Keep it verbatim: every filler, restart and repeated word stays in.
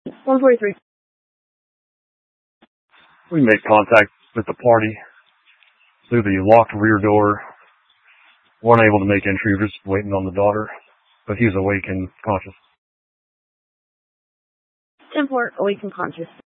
one forty-three. We made contact with the party through the locked rear door. Weren't able to make entry, just waiting on the daughter, but he was awake and conscious. ten four, awake and conscious.